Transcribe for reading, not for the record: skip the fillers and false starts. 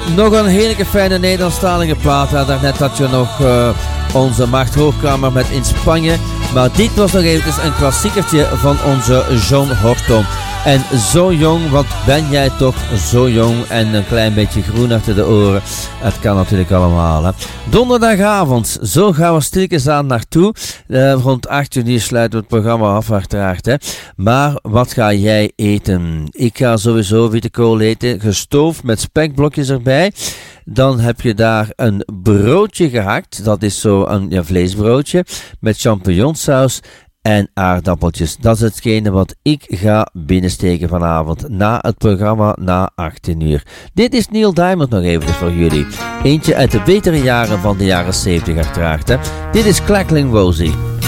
Nog een heerlijke fijne Nederlandstalige plaat. Daarnet had je nog onze Macht Hoogkamer met In Spanje. Maar dit was nog eventjes een klassiekertje van onze John Horton. En zo jong, wat ben jij toch zo jong en een klein beetje groen achter de oren. Het kan natuurlijk allemaal, hè. Donderdagavond, zo gaan we stilletjes aan naartoe. Rond 8 uur sluiten we het programma af, uiteraard, hè. Maar wat ga jij eten? Ik ga sowieso witte kool eten, gestoofd met spekblokjes erbij. Dan heb je daar een broodje gehakt, dat is zo een vleesbroodje met champignonsaus en aardappeltjes. Dat is hetgene wat ik ga binnensteken vanavond na het programma na 18 uur. Dit is Neil Diamond nog even voor jullie. Eentje uit de betere jaren van de jaren 70 uiteraard, hè. Dit is Crackling Rosie.